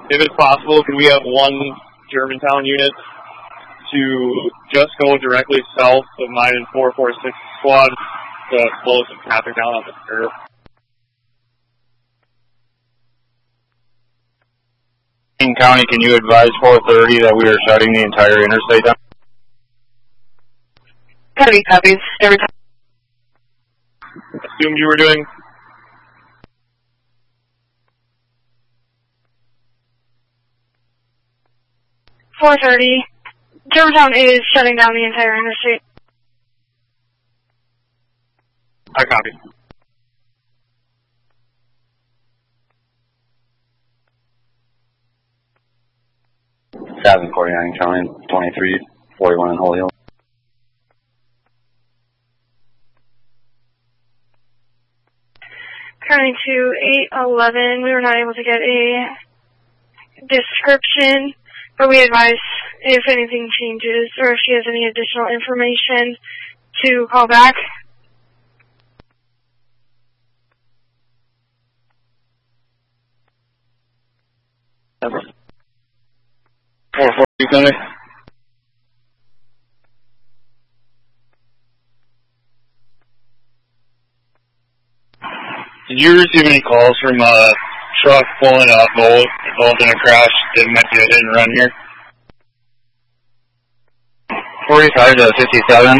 If it's possible, can we have one Germantown unit to just go directly south of mine and 446 squad to slow some traffic down on the curve? King County, can you advise 430 that we are shutting the entire interstate down? Cody copies. Every time. Assumed you were doing. .430. Germantown is shutting down the entire interstate. I copy. Seven 49 County, 23, 41 in Holy Hill. Currently to 811, we were not able to get a description, but we advise if anything changes or if she has any additional information to call back. Over. 440 County. Did you receive any calls from a truck pulling a boat involved in a crash? It might be a hit and run here. 45 to 57.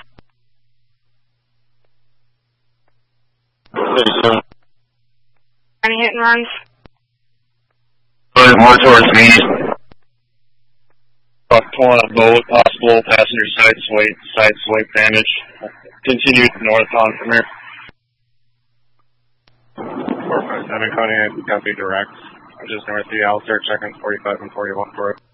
37. Any hit and runs? More towards me. Truck pulling a boat, possible passenger side swipe damage. Continue northbound from here. 457 County, I copy direct. I'm just north of the Alistair, checking 45 and 41 for it.